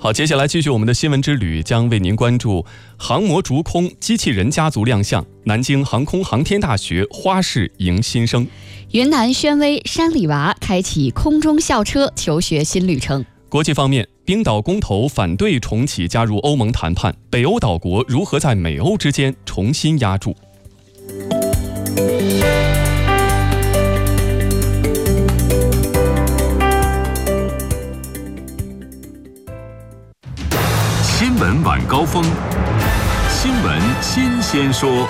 好，接下来继续我们的新闻之旅，将为您关注航模逐空机器人家族亮相，南京航空航天大学花式迎新生， 云南宣威山里娃开启空中校车求学新旅程。 国际方面，冰岛公投反对重启加入欧盟谈判，北欧岛国如何在美欧之间重新压住？ 新闻晚高峰，新闻新鲜说。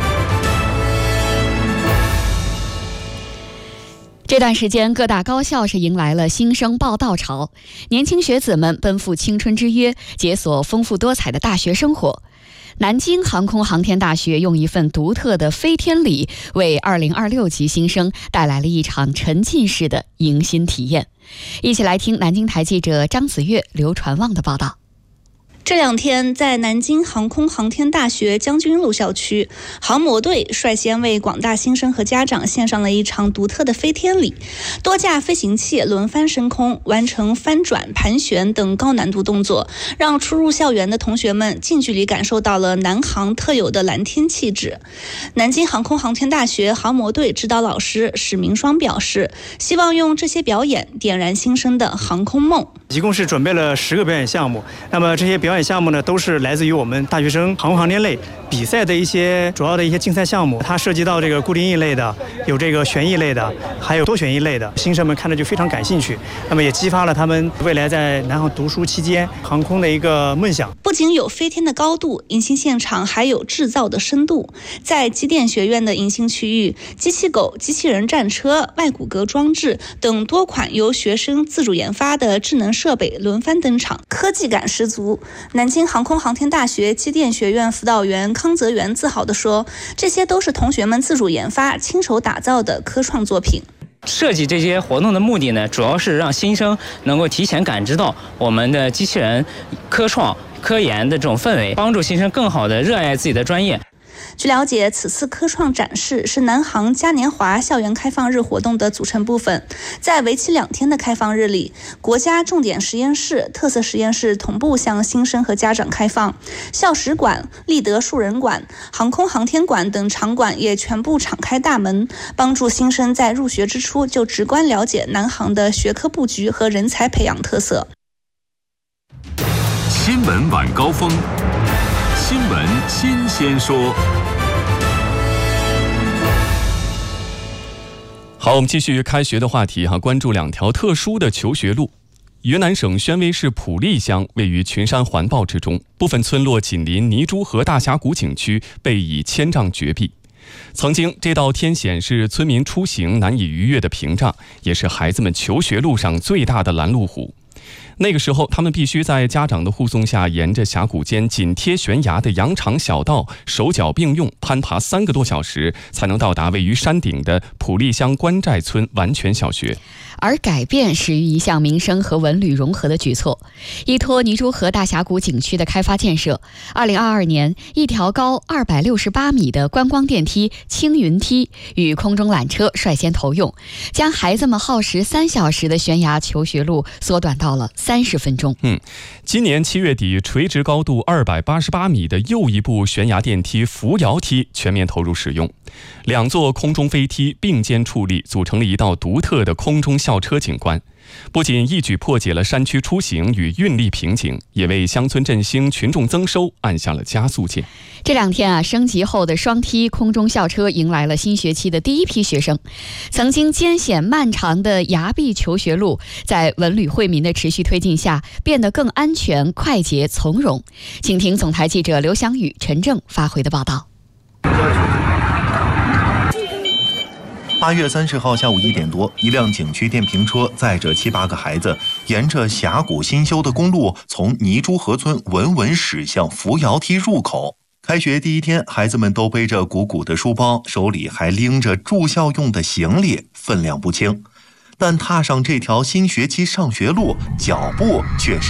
这段时间，各大高校是迎来了新生报到潮，年轻学子们奔赴青春之约，解锁丰富多彩的大学生活。南京航空航天大学用一份独特的飞天礼，为2026级新生带来了一场沉浸式的迎新体验。一起来听南京台记者张子月、刘传旺的报道。 这两天，在南京航空航天大学将军路校区，航模队率先为广大新生和家长献上了一场独特的飞天礼。多架飞行器轮番升空，完成翻转、盘旋等高难度动作，让初入校园的同学们近距离感受到了南航特有的蓝天气质。南京航空航天大学航模队指导老师史明双表示，希望用这些表演点燃新生的航空梦。 一共是准备了10个表演项目，那么这些表演项目呢，都是来自于我们大学生航空航天类比赛的一些主要的一些竞赛项目。它涉及到这个固定翼类的，有这个旋翼类的，还有多旋翼类的。新生们看着就非常感兴趣，那么也激发了他们未来在南航读书期间航空的一个梦想。 不仅有飞天的高度，迎新现场还有制造的深度。在机电学院的迎新区域，机器狗、机器人战车、外骨骼装置等多款由学生自主研发的智能设备轮番登场，科技感十足。南京航空航天大学机电学院辅导员康泽元自豪地说，这些都是同学们自主研发、亲手打造的科创作品。 设计这些活动的目的呢，主要是让新生能够提前感知到我们的机器人科创科研的这种氛围，帮助新生更好地热爱自己的专业。 据了解，此次科创展示是南航嘉年华校园开放日活动的组成部分。在为期2天的开放日里，国家重点实验室、特色实验室同步向新生和家长开放，校史馆、立德树人馆、航空航天馆等场馆也全部敞开大门，帮助新生在入学之初就直观了解南航的学科布局和人才培养特色。 新闻晚高峰，新闻新鲜说。 好，我们继续开学的话题关注2条特殊的求学路。云南省宣威市普利乡位于群山环抱之中，部分村落紧邻泥珠河大峡谷景区，被以千丈绝壁。曾经，这道天险是村民出行难以逾越的屏障，也是孩子们求学路上最大的拦路虎。那个时候，他们必须在家长的护送下，沿着峡谷间紧贴悬崖的羊肠小道，手脚并用攀爬3个多小时，才能到达位于山顶的普利乡关寨村完全小学。 而改变始于一项民生和文旅融合的举措，依托泥珠河大峡谷景区的开发建设，2022年，一条高268米的观光电梯青云梯与空中缆车率先投用，将孩子们耗时3小时的悬崖求学路缩短到了30分钟。 今年7月底，垂直高度288米的又一部悬崖电梯扶摇梯全面投入使用，2座空中飞梯并肩矗立，组成了一道独特的空中校车景观。不仅一举破解了山区出行与运力瓶颈，也为乡村振兴、群众增收按下了加速键。 这2天升级后的双梯空中校车迎来了新学期的第一批学生。曾经艰险漫长的崖壁求学路，在文旅惠民的持续推进下，变得更安全、快捷、从容。请听总台记者刘翔宇、陈正发回的报道。 8月30号下午1点多，一辆景区电瓶车载着7、8个孩子，沿着峡谷新修的公路，从泥珠河村稳稳驶向扶摇梯入口。开学第1天，孩子们都背着鼓鼓的书包，手里还拎着住校用的行李，分量不轻。但踏上这条新学期上学路，脚步却是